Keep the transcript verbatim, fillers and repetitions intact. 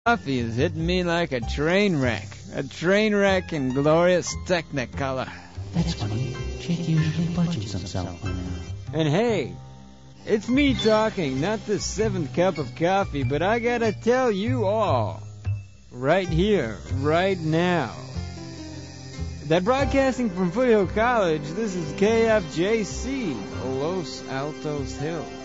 Coffee is hitting me like a train wreck. A train wreck in glorious technicolor. That's funny. Jake usually budges himself by now. And hey, it's me talking, not the seventh cup of coffee, but I gotta tell you all, right here, right now, that broadcasting from Foothill College, this is K F J C, Los Altos Hills.